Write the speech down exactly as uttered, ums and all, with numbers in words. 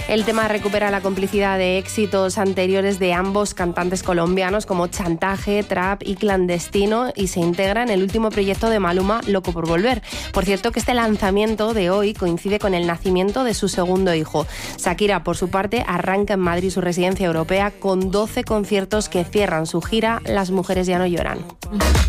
El tema recupera la complicidad de éxitos anteriores de ambos cantantes colombianos como Chantaje, Trap y Clandestino, y se integra en el último proyecto de Maluma, Loco por Volver. Por cierto, que este lanzamiento de hoy coincide con el nacimiento de su segundo hijo. Shakira, por su parte, arranca en Madrid su residencia europea con doce conciertos que cierran su gira Las mujeres ya no lloran.